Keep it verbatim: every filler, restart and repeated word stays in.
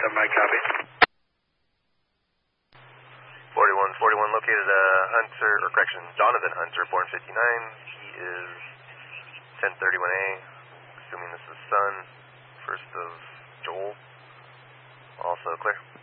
That might copy. forty-one forty-one located uh, Hunter, or correction, Donovan Hunter, born fifty-nine. He is ten thirty-one A, assuming this is son, first of Joel. Also clear.